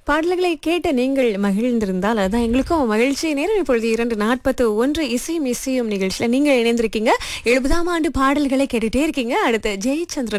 பாடல்களை கேட்ட நீங்கள் மகிழ்ந்திருந்தால் அதான் எங்களுக்கும் மகிழ்ச்சி. நேரம் இப்பொழுது 2:41 இசையும் இசையும் நிகழ்ச்சியில நீங்க இணைந்திருக்கீங்க. 70ஆம் ஆண்டு பாடல்களை கேட்டுட்டே இருக்கீங்க. அடுத்து ஜெயச்சந்திரன்